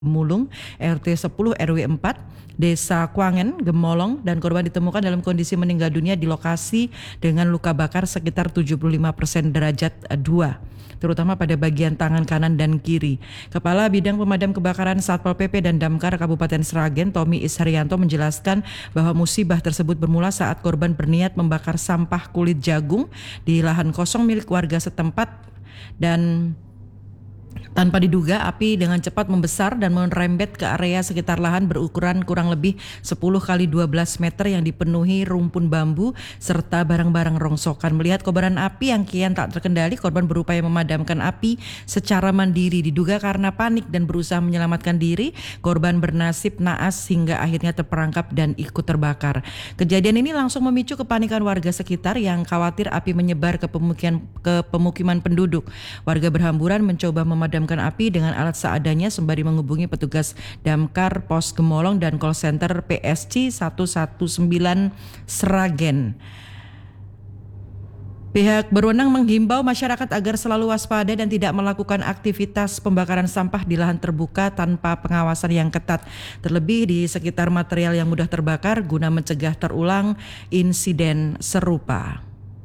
Mulung, RT 10 RW 4, Desa Kwangen, Gemolong, dan korban ditemukan dalam kondisi meninggal dunia di lokasi dengan luka bakar sekitar 75% derajat 2, terutama pada bagian tangan kanan dan kiri. Kepala Bidang Pemadam Kebakaran Satpol PP dan Damkar Kabupaten Sragen, Tommy Isharyanto, menjelaskan bahwa musibah tersebut bermula saat korban berniat membakar sampah kulit jagung di lahan kosong milik warga setempat, dan tanpa diduga, api dengan cepat membesar dan merembet ke area sekitar lahan berukuran kurang lebih 10 kali 12 meter yang dipenuhi rumpun bambu serta barang-barang rongsokan. Melihat kobaran api yang kian tak terkendali, korban berupaya memadamkan api secara mandiri. Diduga karena panik dan berusaha menyelamatkan diri, korban bernasib naas hingga akhirnya terperangkap dan ikut terbakar. Kejadian ini langsung memicu kepanikan warga sekitar yang khawatir api menyebar ke pemukiman penduduk. Warga berhamburan mencoba memadamkan api dengan alat seadanya sembari menghubungi petugas Damkar Pos Gemolong dan call center PSG 119 Sragen. Pihak berwenang menghimbau masyarakat agar selalu waspada dan tidak melakukan aktivitas pembakaran sampah di lahan terbuka tanpa pengawasan yang ketat, terlebih di sekitar material yang mudah terbakar guna mencegah terulang insiden serupa.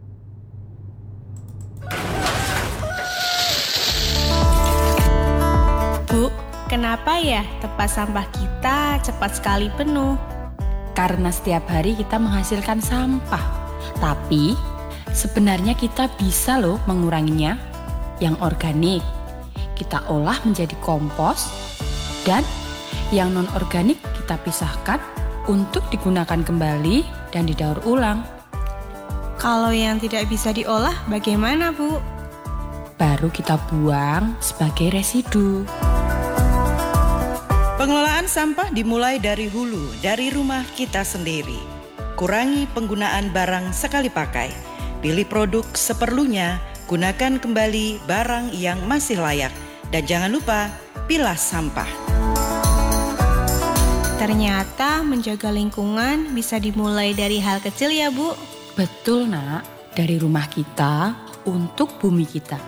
Bu, kenapa ya tempat sampah kita cepat sekali penuh? Karena setiap hari kita menghasilkan sampah. Tapi sebenarnya kita bisa loh menguranginya. Yang organik kita olah menjadi kompos, dan yang non-organik kita pisahkan untuk digunakan kembali dan didaur ulang. Kalau yang tidak bisa diolah bagaimana, Bu? Baru kita buang sebagai residu. Pengelolaan sampah dimulai dari hulu, dari rumah kita sendiri. Kurangi penggunaan barang sekali pakai. Pilih produk seperlunya, gunakan kembali barang yang masih layak. Dan jangan lupa, pilah sampah. Ternyata menjaga lingkungan bisa dimulai dari hal kecil ya, Bu? Betul, Nak. Dari rumah kita untuk bumi kita.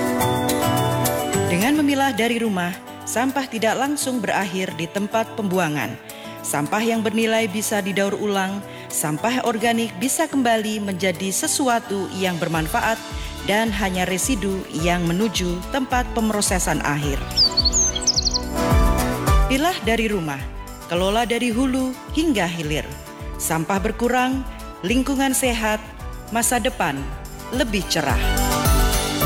Dengan memilah dari rumah, sampah tidak langsung berakhir di tempat pembuangan. Sampah yang bernilai bisa didaur ulang, sampah organik bisa kembali menjadi sesuatu yang bermanfaat dan hanya residu yang menuju tempat pemrosesan akhir. Pilah dari rumah, kelola dari hulu hingga hilir. Sampah berkurang, lingkungan sehat, masa depan lebih cerah.